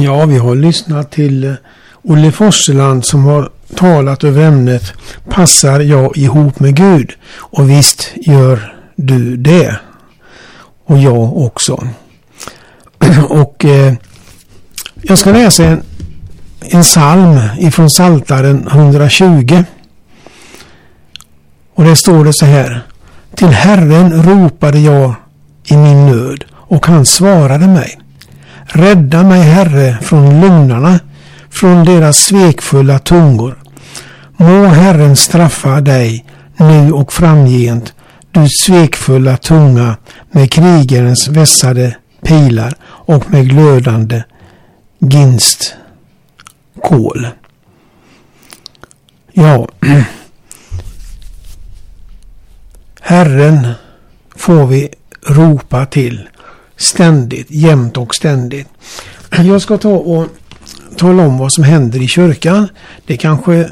Ja, vi har lyssnat till Olle Forseland som har talat över ämnet Passar jag ihop med Gud? Och visst gör du det. Och jag också. Och jag ska läsa en psalm ifrån Psaltaren 120. Och det står det så här: Till Herren ropade jag i min nöd, och han svarade mig. Rädda mig, Herre, från lögnarna, från deras svekfulla tungor. Må Herren straffa dig nu och framgent, du svekfulla tunga, med krigarens vässade pilar och med glödande ginstkol. Ja, Herren får vi ropa till ständigt, jämt och ständigt. Jag ska ta och tala om vad som händer i kyrkan. Det kanske,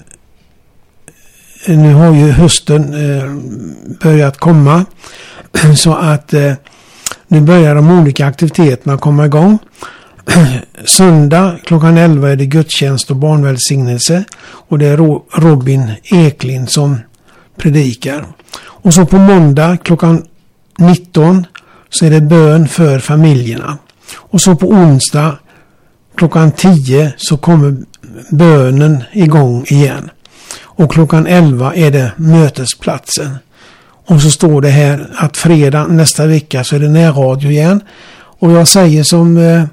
nu har ju hösten börjat komma, så att nu börjar de olika aktiviteterna komma igång. Söndag klockan 11 är det gudstjänst och barnvälsignelse, och det är Robin Eklind som predikar. Och så på måndag klockan 19 så är det bön för familjerna. Och så på onsdag klockan 10 så kommer bönen igång igen. Och klockan 11 är det mötesplatsen. Och så står det här att fredag nästa vecka så är det närradio igen. Och jag säger som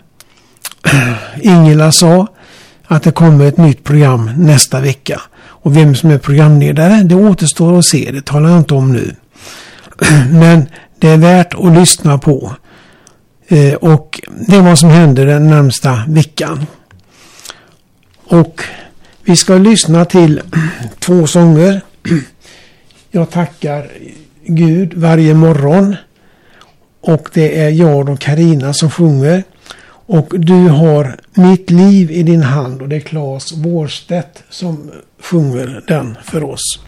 Ingela sa, att det kommer ett nytt program nästa vecka. Och vem som är programledare, det återstår att se. Det talar jag inte om nu. Men det är värt att lyssna på. Och det är vad som händer den närmsta veckan. Och vi ska lyssna till 2 sånger. Jag tackar Gud varje morgon. Och det är jag och Karina som sjunger. Och du har mitt liv i din hand, och det är Claes Wårstedt som sjunger den för oss.